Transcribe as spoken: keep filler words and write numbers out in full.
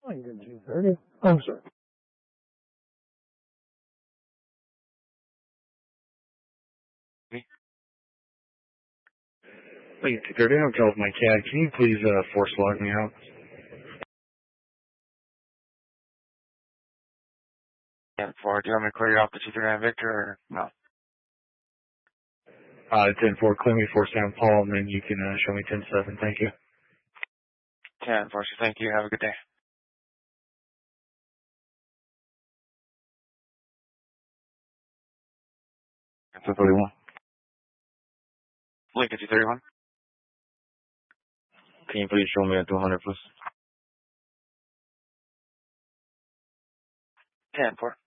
Lincoln two thirty. I'm sorry. Lincoln two thirty. I'm calling my C A D. Can you please uh, force log me out? ten four, do you want me to clear you off the two three nine Victor or no? Uh, ten four, clear me for San Paul, and then you can uh, show me ten seven. Thank you. ten four, so thank you. Have a good day. two thirty-one. Lincoln two thirty-one. Can you please show me a two hundred, please? ten four.